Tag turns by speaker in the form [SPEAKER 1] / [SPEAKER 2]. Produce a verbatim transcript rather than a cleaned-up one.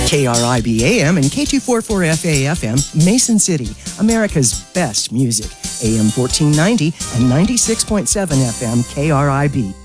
[SPEAKER 1] K R I B A M and K two forty-four F A F M, Mason City, America's best music. A M fourteen ninety and ninety-six point seven F M K R I B.